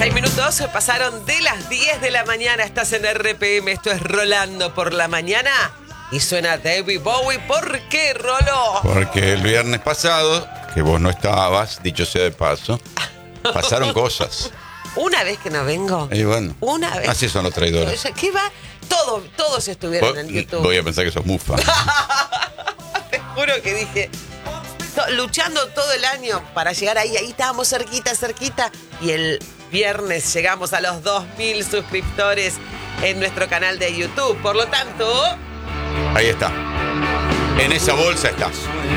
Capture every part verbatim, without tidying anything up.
Seis minutos pasaron de las diez de la mañana. Estás en R P M, esto es Rolando por la mañana. Y suena David Bowie. ¿Por qué, Rolo? Porque el viernes pasado, que vos no estabas, dicho sea de paso, pasaron cosas. Una vez que no vengo. Y bueno, una vez. Así son los traidores. ¿Qué va? Todo, todos estuvieron Vos, en YouTube. Voy a pensar que sos mufa. Te juro que dije, to- luchando todo el año para llegar ahí. Ahí estábamos cerquita, cerquita. Y el viernes llegamos a los dos mil suscriptores en nuestro canal de YouTube. Por lo tanto... Ahí está. En esa bolsa estás.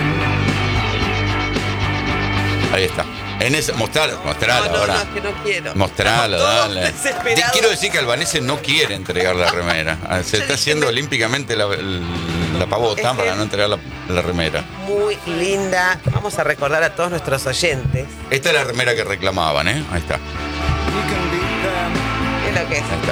Ahí está. En esa, mostrala, mostrala no, no, ahora. no, es que no quiero. Mostrala, Estamos todos dale. desesperados. Quiero decir que Albanese no quiere entregar la remera. Se Yo está dije, haciendo me- olímpicamente la, la pavota Es que- para no entregar la, la remera. Muy linda. Vamos a recordar a todos nuestros oyentes. Esta es la remera que reclamaban, ¿eh? Ahí está. ¿Qué es lo que es? Ahí está.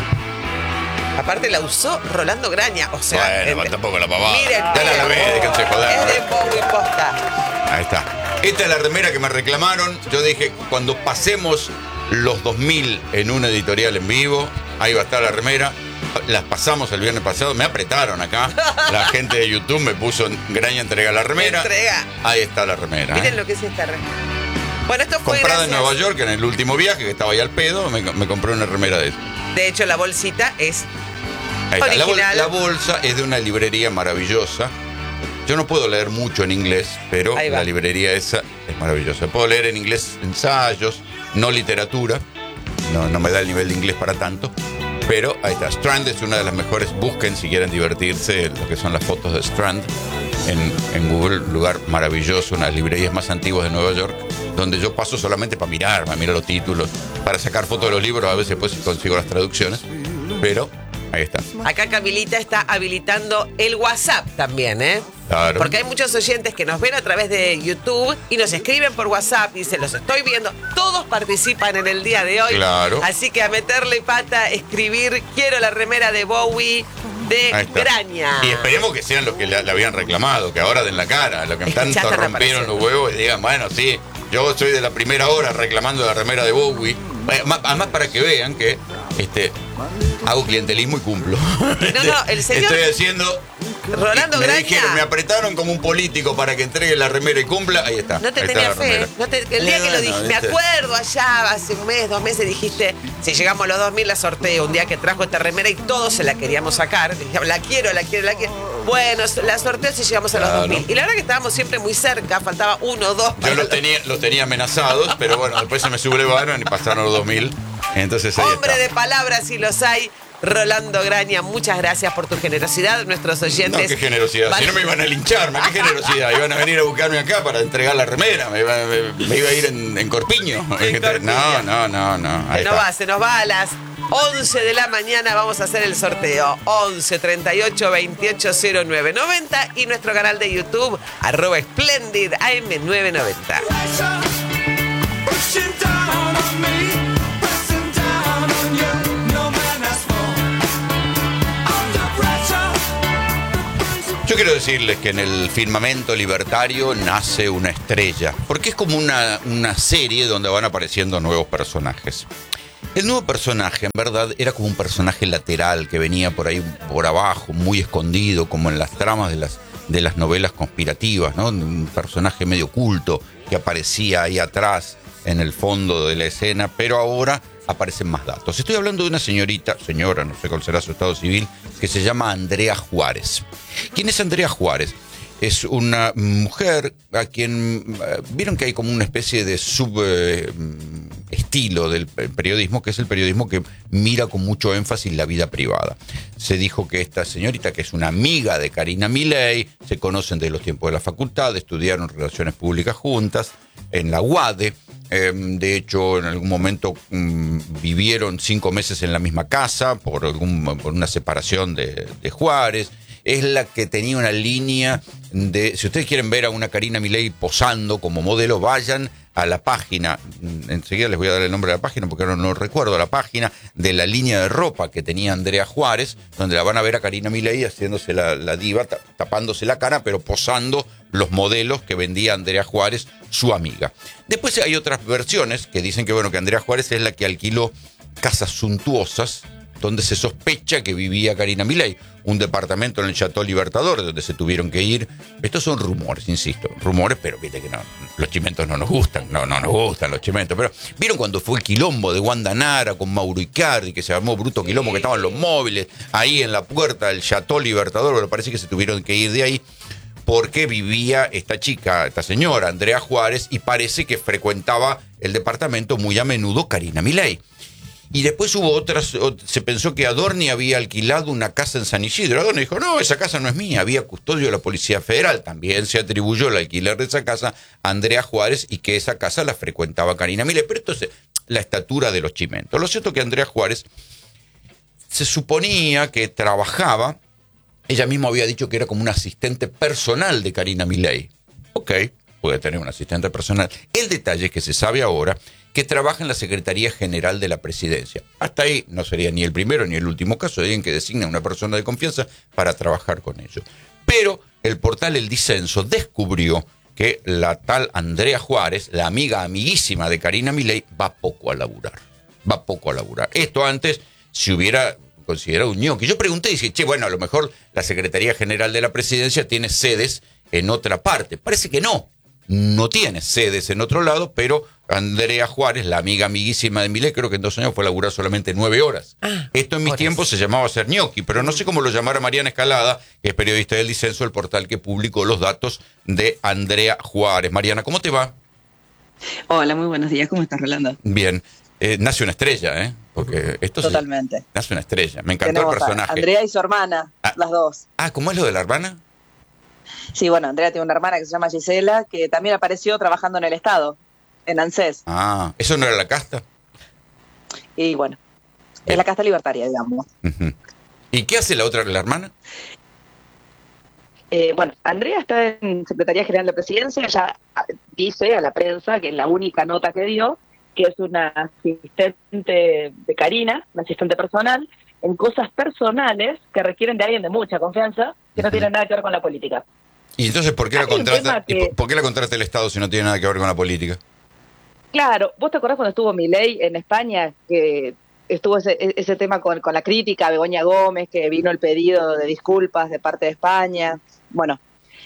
Aparte la usó Rolando Graña. O sea, Bueno, en- tampoco la pavada. Miren, Ya la lavé, déjense es joder. de Bowie posta. Ahí está. Esta es la remera que me reclamaron. Yo dije, cuando pasemos los dos mil en una editorial en vivo, ahí va a estar la remera. Las pasamos el viernes pasado, me apretaron acá. La gente de YouTube me puso Graña entrega la remera. Entrega. Ahí está la remera. Miren ¿eh? lo que es esta remera. Bueno, esto fue Comprada en gracias. Nueva York en el último viaje, que estaba ahí al pedo, me, me compré una remera de eso. De hecho, la bolsita es Ahí está. La, bol- original. la bolsa es de una librería maravillosa. Yo no puedo leer mucho en inglés, pero Ahí va. la librería esa es maravillosa. Puedo leer en inglés ensayos, no literatura. No, no me da el nivel de inglés para tanto. Pero ahí está. Strand es una de las mejores. Busquen si quieren divertirse lo que son las fotos de Strand en, en Google. Lugar maravilloso, una de las librerías más antiguas de Nueva York, donde yo paso solamente para mirar, para mirar los títulos, para sacar fotos de los libros. A veces pues consigo las traducciones. Pero ahí está. Acá Camilita está habilitando el WhatsApp también, ¿eh? Claro. Porque hay muchos oyentes que nos ven a través de YouTube y nos escriben por WhatsApp y dicen, los estoy viendo. Todos participan en el día de hoy. Claro. Así que a meterle pata, escribir, quiero la remera de Bowie de Ahí está. Graña. Y esperemos que sean los que le, le habían reclamado, que ahora den la cara, los que Es que tanto ya están rompieron apareciendo. los huevos y digan, bueno, sí, yo soy de la primera hora reclamando la remera de Bowie. Bueno, ma- Además, para que vean que este hago clientelismo y cumplo. No, no, el señor- Estoy haciendo... Rolando me Graña. dijeron, me apretaron como un político para que entregue la remera y cumpla. Ahí está. No te ahí está tenía la fe. remera. No te- el día que lo Bueno, dije, me ¿viste? acuerdo allá, hace un mes, dos meses, dijiste, si llegamos a los dos mil la sorteo. Un día que trajo esta remera y todos se la queríamos sacar. Dijimos, la quiero, la quiero, la quiero. Bueno, la sorteo si llegamos a los Claro. dos mil. Y la verdad que estábamos siempre muy cerca, faltaba uno o dos. Yo para los los- tenía, los tenía amenazados, pero bueno, después se me sublevaron y pasaron los dos mil. Entonces ahí Hombre está. de palabras, si los hay. Rolando Graña, muchas gracias por tu generosidad. Nuestros No, oyentes. qué generosidad. van- Si no me iban a lincharme, qué generosidad. Iban a venir a buscarme acá para entregar la remera. Me iba, me- me iba a ir en, en corpiño. En corpiño. No, no, no, no. Ahí Se nos está. va, se nos va a las once de la mañana. Vamos a hacer el sorteo. once treinta y ocho veintiocho cero nueve noventa y nuestro canal de YouTube, arroba Splendid A M nueve noventa. Yo quiero decirles que en el firmamento libertario nace una estrella, porque es como una, una serie donde van apareciendo nuevos personajes. El nuevo personaje, en verdad, era como un personaje lateral que venía por ahí, por abajo, muy escondido, como en las tramas de las, de las novelas conspirativas, ¿no? Un personaje medio oculto que aparecía ahí atrás, en el fondo de la escena, pero ahora aparecen más datos. Estoy hablando de una señorita, señora, no sé cuál será su estado civil, que se llama Andrea Juárez. ¿Quién es Andrea Juárez? Es una mujer a quien... eh, vieron que hay como una especie de sub... eh, estilo del periodismo, que es el periodismo que mira con mucho énfasis la vida privada. Se dijo que esta señorita, que es una amiga de Karina Milei, se conocen de los tiempos de la facultad, estudiaron relaciones públicas juntas en la U A D E. Eh, de hecho, en algún momento mm, vivieron cinco meses en la misma casa por, algún, por una separación de, de Juárez. Es la que tenía una línea de... Si ustedes quieren ver a una Karina Milei posando como modelo, vayan a la página, enseguida les voy a dar el nombre de la página porque ahora no recuerdo, la página de la línea de ropa que tenía Andrea Juárez, donde la van a ver a Karina Milei haciéndose la, la diva, tapándose la cara, pero posando los modelos que vendía Andrea Juárez, su amiga. Después hay otras versiones que dicen que, bueno, que Andrea Juárez es la que alquiló casas suntuosas donde se sospecha que vivía Karina Milei, un departamento en el Chateau Libertador donde se tuvieron que ir. Estos son rumores, insisto, rumores, pero viste que no, los chimentos no nos gustan, no, no nos gustan los chimentos, pero ¿vieron cuando fue el quilombo de Wanda Nara con Mauro Icardi, que se armó bruto quilombo, que estaban los móviles ahí en la puerta del Chateau Libertador? Bueno, parece que se tuvieron que ir de ahí porque vivía esta chica, esta señora, Andrea Juárez, y parece que frecuentaba el departamento muy a menudo Karina Milei. Y después hubo otras, se pensó que Adorni había alquilado una casa en San Isidro. Adorni dijo, no, esa casa no es mía, había custodio de la Policía Federal. También se atribuyó el alquiler de esa casa a Andrea Juárez y que esa casa la frecuentaba Karina Milei. Pero esto es la estatura de los chimentos. Lo cierto es que Andrea Juárez se suponía que trabajaba, ella misma había dicho que era como un asistente personal de Karina Milei. Ok, puede tener un asistente personal. El detalle es que se sabe ahora que trabaja en la Secretaría General de la Presidencia. Hasta ahí no sería ni el primero ni el último caso de alguien que designa a una persona de confianza para trabajar con ellos. Pero el portal El Disenso descubrió que la tal Andrea Juárez, la amiga amiguísima de Karina Milei, va poco a laburar. Va poco a laburar. Esto antes se hubiera considerado un ñoqui. Yo pregunté y dije, che, bueno, a lo mejor la Secretaría General de la Presidencia tiene sedes en otra parte. Parece que no. No tiene sedes en otro lado, pero Andrea Juárez, la amiga amiguísima de Milei, creo que en dos años fue a laburar solamente nueve horas. Ah, Esto en mis horas. tiempos se llamaba ser ñoqui, pero no sé cómo lo llamara Mariana Escalada, que es periodista del Disenso, el portal que publicó los datos de Andrea Juárez. Mariana, ¿cómo te va? Hola, muy buenos días. ¿Cómo estás, Rolando? Bien. Eh, nace una estrella, ¿eh? Porque esto Totalmente. Se, nace una estrella. Me encantó Tenemos el personaje. Andrea y su hermana, ah, las dos. Ah, ¿cómo es lo de la hermana? Sí, bueno, Andrea tiene una hermana que se llama Gisela, que también apareció trabajando en el Estado, en ANSES. Ah, ¿eso no era la casta? Y bueno, Bien. es la casta libertaria, digamos. Uh-huh. ¿Y qué hace la otra, la hermana? Eh, bueno, Andrea está en Secretaría General de Presidencia, ella dice a la prensa, que es la única nota que dio, que es una asistente de Karina, una asistente personal, en cosas personales que requieren de alguien de mucha confianza, que no uh-huh. tienen nada que ver con la política. ¿Y entonces por qué, la contrata, que, ¿y por, por qué la contrata el Estado si no tiene nada que ver con la política? Claro, ¿vos te acordás cuando estuvo Milei en España, que estuvo ese, ese tema con, con la crítica a Begoña Gómez, que vino el pedido de disculpas de parte de España? Bueno,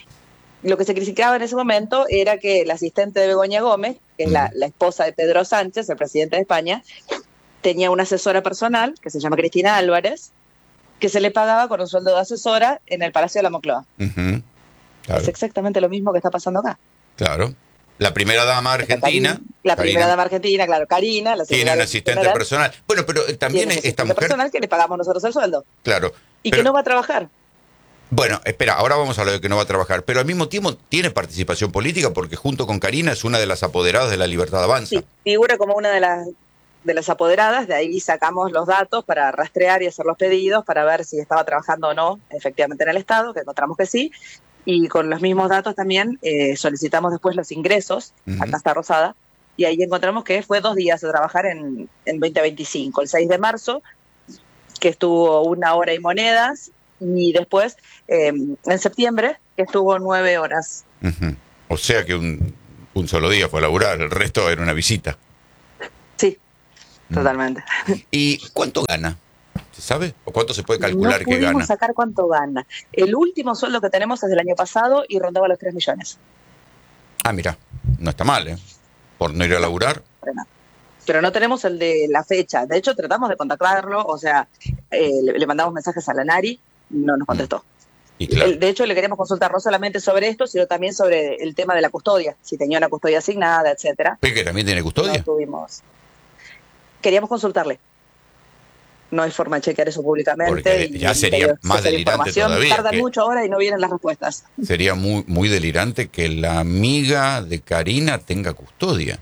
lo que se criticaba en ese momento era que el asistente de Begoña Gómez, que es uh-huh. la, la esposa de Pedro Sánchez, el presidente de España, tenía una asesora personal, que se llama Cristina Álvarez, que se le pagaba con un sueldo de asesora en el Palacio de la Moncloa. Uh-huh. Claro. Es exactamente lo mismo que está pasando acá. Claro. La primera dama argentina. Karina, la primera Karina. dama argentina, claro, Karina. La tiene un asistente general, personal. Bueno, pero también esta mujer. personal que le pagamos nosotros el sueldo. Claro. Y pero, que no va a trabajar. Bueno, espera, ahora vamos a hablar de que no va a trabajar, pero al mismo tiempo tiene participación política porque junto con Karina es una de las apoderadas de la Libertad Avanza. Sí, figura como una de las de las apoderadas, de ahí sacamos los datos para rastrear y hacer los pedidos para ver si estaba trabajando o no efectivamente en el Estado, que encontramos que sí, y con los mismos datos también eh, solicitamos después los ingresos, uh-huh. acá está rosada, y ahí encontramos que fue dos días de trabajar en, en veinte veinticinco, el seis de marzo, que estuvo una hora y monedas, y después eh, en septiembre, que estuvo nueve horas. Uh-huh. O sea que un, un solo día fue a laburar, el resto era una visita. Sí. Totalmente. ¿Y cuánto gana? ¿Se sabe? ¿O cuánto se puede calcular no que gana? No pudimos sacar cuánto gana. El último sueldo que tenemos es del año pasado y rondaba los tres millones. Ah, mira, no está mal, ¿eh? Por no ir a laburar. Pero, Pero no tenemos el de la fecha. De hecho, tratamos de contactarlo, o sea, eh, le, le mandamos mensajes a la Nari, no nos contestó. Y claro. De hecho, le queríamos consultar no solamente sobre esto, sino también sobre el tema de la custodia, si tenía una custodia asignada, etcétera. ¿Pero que también tiene custodia? No tuvimos... Queríamos consultarle. No hay forma de chequear eso públicamente. Porque ya y, sería y, más delirante todavía. Tardan mucho ahora y no vienen las respuestas. Sería muy, muy delirante que la amiga de Karina tenga custodia.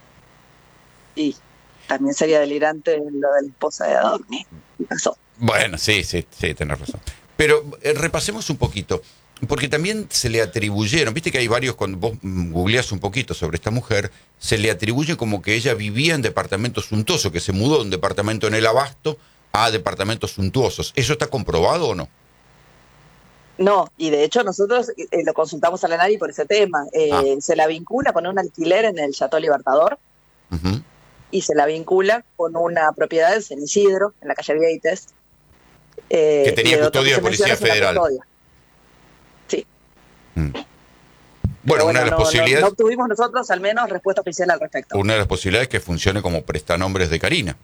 Y también sería delirante lo de la esposa de Adorni. Pasó. Bueno, sí, sí, sí, tenés razón. Pero eh, repasemos un poquito. Porque también se le atribuyeron, viste que hay varios, cuando vos googleás un poquito sobre esta mujer, se le atribuye como que ella vivía en departamentos suntuosos, que se mudó de un departamento en el Abasto a departamentos suntuosos. ¿Eso está comprobado o no? No, y de hecho nosotros eh, lo consultamos a la Nari por ese tema. Eh, Ah. Se la vincula con un alquiler en el Chateau Libertador Ujú. y se la vincula con una propiedad en San Isidro, en la calle Vieites. Eh, Que tenía y el otro custodia que de se Policía menciona es una Federal. custodia. Sí. Mm. Pero Bueno, una de las no, no- posibilidades, no obtuvimos nosotros al menos respuesta oficial al respecto. una de las posibilidades es que funcione como prestanombres de Karina.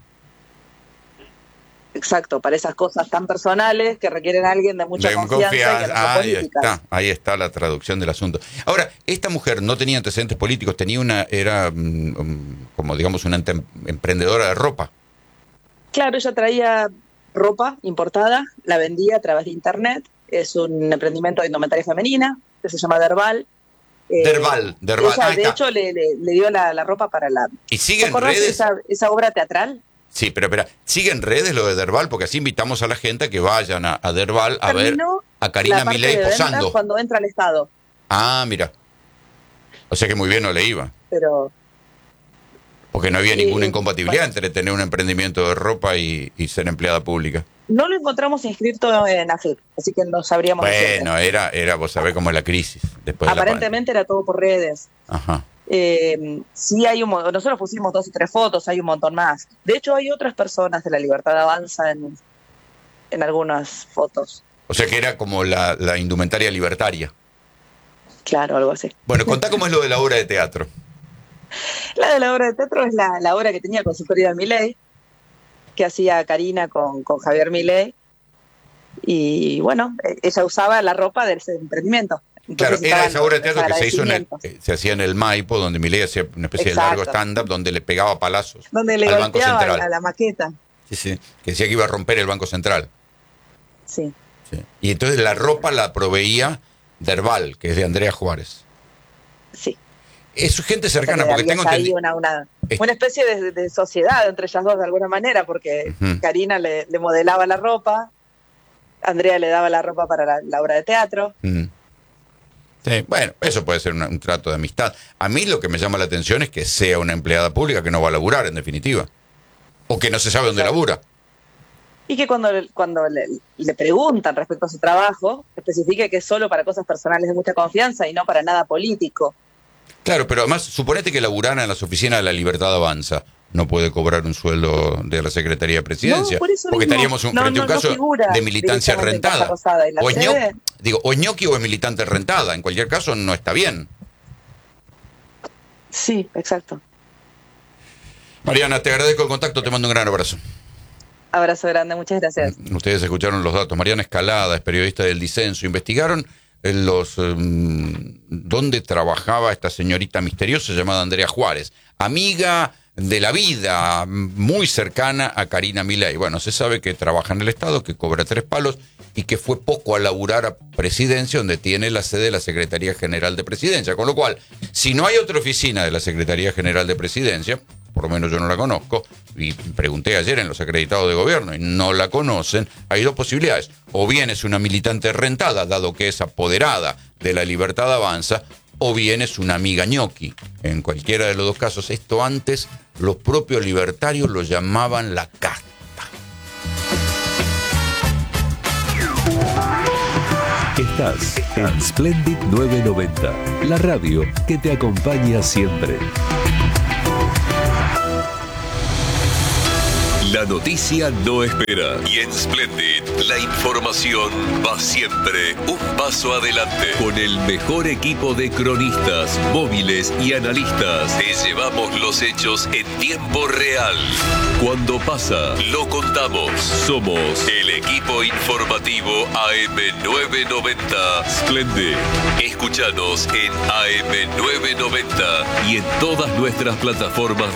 Exacto, para esas cosas tan personales que requieren a alguien de mucha De confianza, y que no son ahí políticas. está, ahí está la traducción del asunto. Ahora, esta mujer no tenía antecedentes políticos, tenía una, era mm, mm, como digamos una ente- emprendedora de ropa. Claro, ella traía ropa importada, la vendía a través de internet. Es un emprendimiento de indumentaria femenina que se llama Derbal. Eh, Derbal, Derbal, ella, ahí de está. hecho, le, le- le dio la, la ropa para la... ¿Y sigue ¿Te en acordás de redes? esa, esa obra teatral? Sí, pero espera, ¿sigue en redes lo de Derbal? Porque así invitamos a la gente a que vayan a, a Derbal a ver Terminó a la Karina parte Milei de ventas posando. cuando entra al Estado, Ah, mira. O sea que muy bien no le iba. pero Porque no había Sí, ninguna incompatibilidad bueno. entre tener un emprendimiento de ropa y, y ser empleada pública. no lo encontramos inscrito en AFIP, así que no sabríamos decirte. Bueno, era, era, vos sabés cómo es la crisis. Después de la Aparentemente era todo por redes. pan- Ajá. Eh, sí hay un montón, nosotros pusimos dos y tres fotos, hay un montón más. De hecho, hay otras personas de la Libertad Avanza en, en algunas fotos. O sea que era como la, la indumentaria libertaria. Claro, algo así. Bueno, contá cómo es lo de la obra de teatro. La de la obra de teatro es la, la obra que tenía consultoría de Milei, que hacía Karina con, con Javier Milei. Y bueno, eh, ella usaba la ropa de ese emprendimiento. Claro, Entonces era estaban esa obra de teatro los que se hizo en el, agradecimientos, eh, se hacía en el Maipo, donde Milei hacía una especie Exacto. de largo stand-up donde le pegaba palazos donde le al Banco golpeaba Central. a la maqueta. Sí, sí, que decía que iba a romper el Banco Central. Sí. Sí. Y entonces la ropa la proveía Derbal, que es de Andrea Juárez. Sí. Es gente cercana, porque había tengo ahí entendido. una, una, Es- una especie de, de sociedad entre ellas dos de alguna manera, porque Ujú. Karina le, le modelaba la ropa, Andrea le daba la ropa para la, la obra de teatro. Mm. Sí, bueno, eso puede ser una- un trato de amistad. A mí lo que me llama la atención es que sea una empleada pública que no va a laburar, en definitiva. O que no se sabe dónde Claro. labura. Y que cuando, cuando le, le preguntan respecto a su trabajo, especifique que es solo para cosas personales de mucha confianza y no para nada político. Claro, pero además, suponete que laburara en las oficinas de la Libertad Avanza. No puede cobrar un sueldo de la Secretaría de Presidencia. No, por eso porque mismo. estaríamos un- No, frente a no, un no caso figura de militancia directamente en Casa rentada. Rosada, y la O es, sede- ñoqui, digo, o es ñoqui o es militante rentada. En cualquier caso, no está bien. Sí, exacto. Mariana, te agradezco el contacto, te mando un gran abrazo. Abrazo grande, muchas gracias. Ustedes escucharon los datos. Mariana Escalada es periodista del Disenso. Investigaron eh, los eh, dónde trabajaba esta señorita misteriosa llamada Andrea Juárez, amiga de la vida, muy cercana a Karina Milei. Bueno, se sabe que trabaja en el Estado, que cobra tres palos y que fue poco a laburar a Presidencia, donde tiene la sede de la Secretaría General de Presidencia. Con lo cual, si no hay otra oficina de la Secretaría General de Presidencia, por lo menos yo no la conozco, y pregunté ayer en los acreditados de gobierno y no la conocen, hay dos posibilidades. O bien es una militante rentada, dado que es apoderada de la Libertad Avanza, o bien es una amiga ñoqui. En cualquiera de los dos casos, esto antes los propios libertarios lo llamaban la casta. Estás en Splendid novecientos noventa, la radio que te acompaña siempre. La noticia no espera. Y en Splendid, la información va siempre un paso adelante. Con el mejor equipo de cronistas, móviles y analistas, te llevamos los hechos en tiempo real. Cuando pasa, lo contamos. Somos el equipo informativo A M novecientos noventa Splendid. Escúchanos en A M novecientos noventa y en todas nuestras plataformas